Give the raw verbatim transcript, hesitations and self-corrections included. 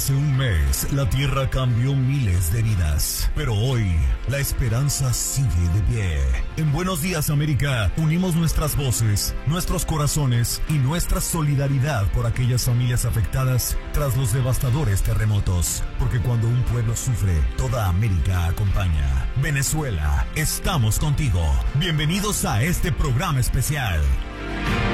Hace un mes, la Tierra cambió miles de vidas, pero hoy, la esperanza sigue de pie. En Buenos Días, América, unimos nuestras voces, nuestros corazones y nuestra solidaridad por aquellas familias afectadas tras los devastadores terremotos. Porque cuando un pueblo sufre, toda América acompaña. Venezuela, estamos contigo. Bienvenidos a este programa especial.